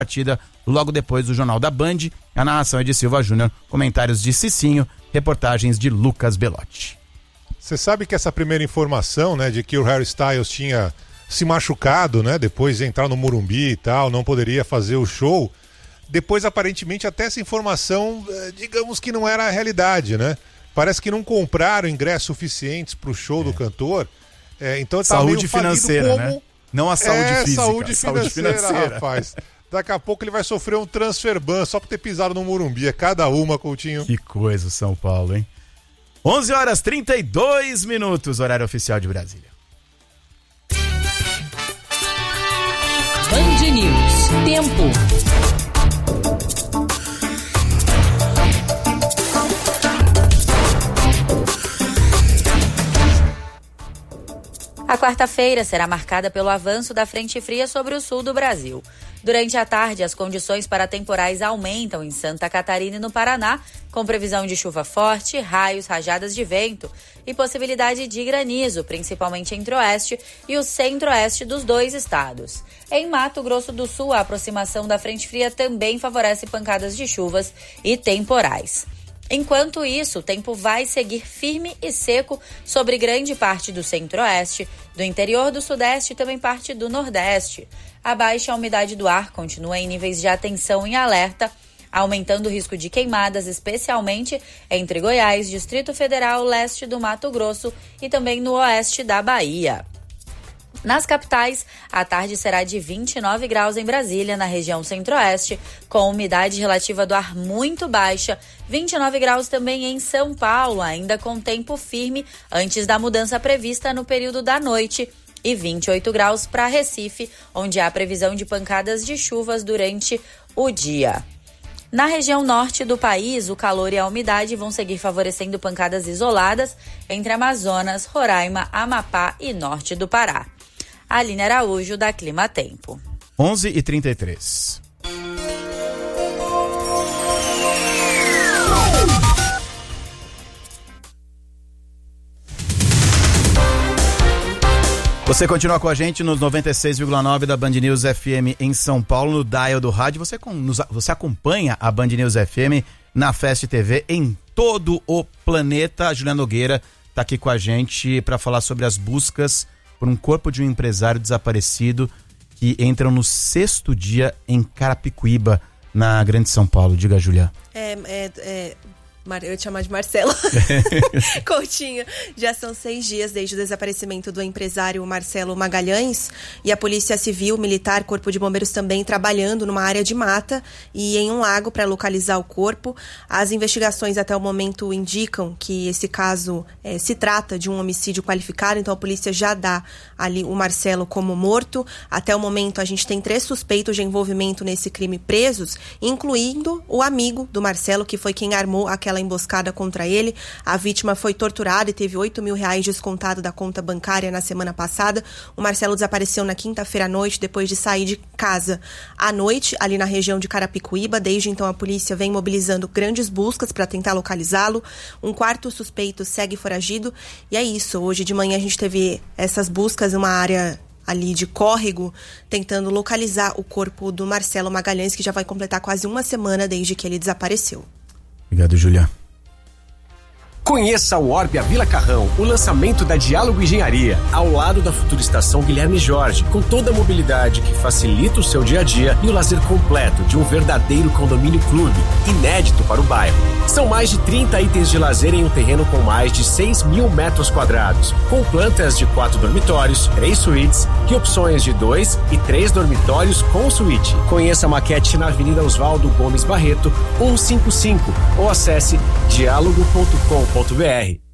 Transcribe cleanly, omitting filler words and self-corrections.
partida logo depois do Jornal da Band. A narração é de Silva Júnior, comentários de Cicinho, reportagens de Lucas Belotti. Você sabe que essa primeira informação, né, de que o Harry Styles tinha se machucado, né, depois de entrar no Morumbi e tal, não poderia fazer o show. Depois, aparentemente, até essa informação, digamos que não era a realidade, né? Parece que não compraram ingressos suficientes para o show do cantor. Então tá saúde meio financeira, como... né? Não a saúde física. Saúde financeira, rapaz. Daqui a pouco ele vai sofrer um transfer ban só por ter pisado no Morumbi. É cada uma, Coutinho. Que coisa, São Paulo, hein? 11h32, horário oficial de Brasília. Band News. Tempo. A quarta-feira será marcada pelo avanço da frente fria sobre o sul do Brasil. Durante a tarde, as condições para temporais aumentam em Santa Catarina e no Paraná, com previsão de chuva forte, raios, rajadas de vento e possibilidade de granizo, principalmente entre o oeste e o centro-oeste dos dois estados. Em Mato Grosso do Sul, a aproximação da frente fria também favorece pancadas de chuvas e temporais. Enquanto isso, o tempo vai seguir firme e seco sobre grande parte do centro-oeste, do interior do sudeste e também parte do nordeste. A baixa umidade do ar continua em níveis de atenção em alerta, aumentando o risco de queimadas, especialmente entre Goiás, Distrito Federal, leste do Mato Grosso e também no oeste da Bahia. Nas capitais, a tarde será de 29 graus em Brasília, na região centro-oeste, com umidade relativa do ar muito baixa, 29 graus também em São Paulo, ainda com tempo firme antes da mudança prevista no período da noite, e 28 graus para Recife, onde há previsão de pancadas de chuvas durante o dia. Na região norte do país, o calor e a umidade vão seguir favorecendo pancadas isoladas entre Amazonas, Roraima, Amapá e norte do Pará. Aline Araújo, da Clima Tempo. 11h33. Você continua com a gente nos 96,9 da Band News FM em São Paulo, no dial do rádio. Você acompanha a Band News FM na Fast TV em todo o planeta. A Juliana Nogueira está aqui com a gente para falar sobre as buscas por um corpo de um empresário desaparecido que entram no 6º dia em Carapicuíba, na Grande São Paulo. Diga, Julia. Eu ia te chamar de Marcelo. Coutinho, já são 6 dias desde o desaparecimento do empresário Marcelo Magalhães e a Polícia Civil, Militar, Corpo de Bombeiros também trabalhando numa área de mata e em um lago para localizar o corpo. As investigações até o momento indicam que esse caso se trata de um homicídio qualificado, então a polícia já dá ali o Marcelo como morto. Até o momento a gente tem 3 suspeitos de envolvimento nesse crime presos, incluindo o amigo do Marcelo, que foi quem armou aquela emboscada contra ele. A vítima foi torturada e teve R$8 mil descontado da conta bancária na semana passada. O Marcelo desapareceu na quinta-feira à noite, depois de sair de casa à noite, ali na região de Carapicuíba. Desde então a polícia vem mobilizando grandes buscas para tentar localizá-lo. Um 4º suspeito segue foragido. E é isso, hoje de manhã a gente teve essas buscas, uma área ali de córrego, tentando localizar o corpo do Marcelo Magalhães, que já vai completar quase uma semana desde que ele desapareceu. Obrigado, Julia. Conheça o Orbia Vila Carrão, o lançamento da Diálogo Engenharia, ao lado da futura estação Guilherme Jorge, com toda a mobilidade que facilita o seu dia a dia e o lazer completo de um verdadeiro condomínio clube, inédito para o bairro. São mais de 30 itens de lazer em um terreno com mais de 6 mil metros quadrados, com plantas de 4 dormitórios, 3 suítes e opções de 2 e 3 dormitórios com suíte. Conheça a maquete na Avenida Oswaldo Gomes Barreto, 155, ou acesse dialogo.com.br.